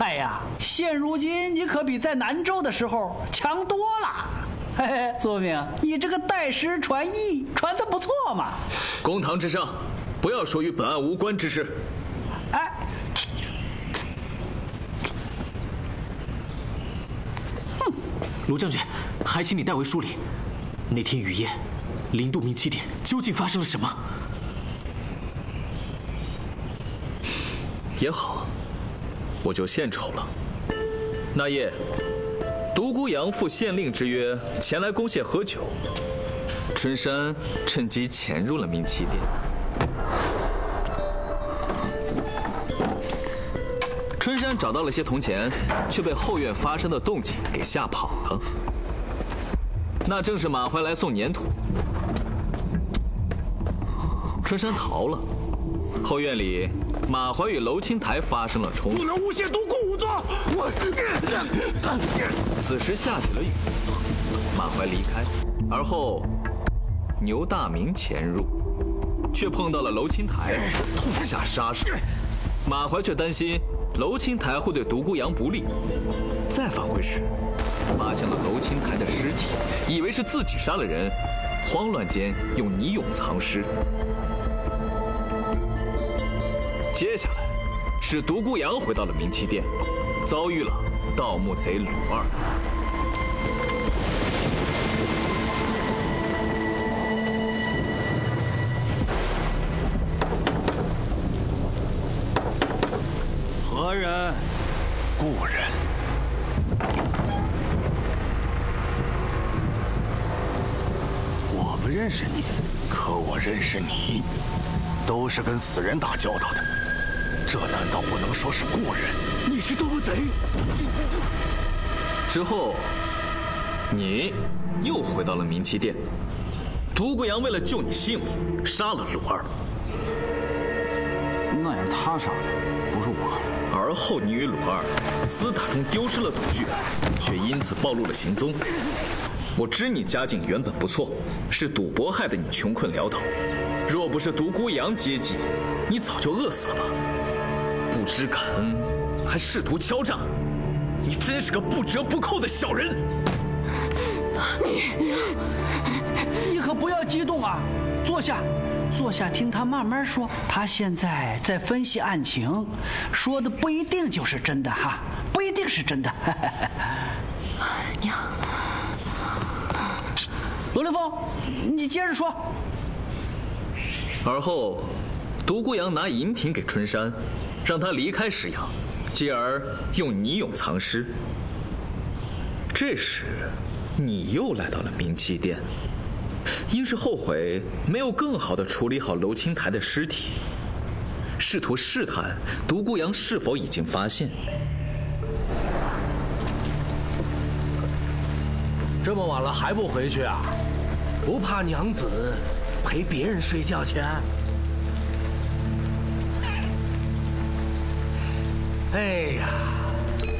哎呀，现如今你可比在南州的时候强多了。嘿嘿，祖明，你这个代师传艺传得不错嘛。 公堂之上，不要说与本案无关之事。 哎， 卢将军，还请你代为梳理。那天雨夜，零度明7点，究竟发生了什么？ 也好，我就献丑了。那夜，独孤阳赴县令之约前来攻县喝酒，春山趁机潜入了明七殿。春山找到了些铜钱，却被后院发生的动静给吓跑了。那正是马怀来送粘土，春山逃了。后院里，马怀与楼青台发生了冲突。 不能诬陷独孤仵作！ 此时下起了雨，马怀离开，而后牛大明潜入，却碰到了楼青台，痛下杀手。马怀却担心楼青台会对独孤阳不利，再返回时，发现了楼青台的尸体，以为是自己杀了人，慌乱间用泥俑藏尸。接下来是独孤阳回到了明七殿，遭遇了盗墓贼鲁二。 何人？故人。我不认识你，可我认识你，都是跟死人打交道的。这难道不能说是故人？你是盗墓贼！ 之后，你又回到了明七殿。独孤阳为了救你性命，杀了鲁二。 那也是他杀的，不是我。 而后你与鲁二厮打中丢失了赌具，却因此暴露了行踪。我知你家境原本不错，是赌博害得你穷困潦倒。若不是独孤阳接济，你早就饿死了吧？不知感恩，还试图敲诈，你真是个不折不扣的小人！ 你可不要激动啊，坐下，坐下，听他慢慢说。他现在在分析案情，说的不一定就是真的哈，不一定是真的。 娘， 罗凌风，你接着说。 而后，独孤阳拿银瓶给春山，让他离开石阳，继而用泥俑藏尸。这时，你又来到了明七殿，因是后悔没有更好地处理好楼青台的尸体，试图试探独孤阳是否已经发现。 这么晚了还不回去啊？不怕娘子陪别人睡觉去啊？哎呀！